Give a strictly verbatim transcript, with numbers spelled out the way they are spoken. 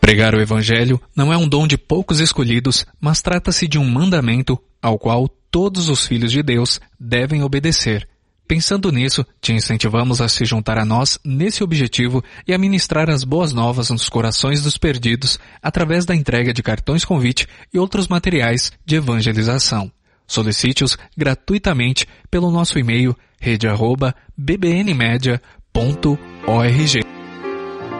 Pregar o Evangelho não é um dom de poucos escolhidos, mas trata-se de um mandamento ao qual todos os filhos de Deus devem obedecer. Pensando nisso, te incentivamos a se juntar a nós nesse objetivo e a ministrar as boas novas nos corações dos perdidos através da entrega de cartões convite e outros materiais de evangelização. Solicite-os gratuitamente pelo nosso e-mail rede arroba b b n media ponto org.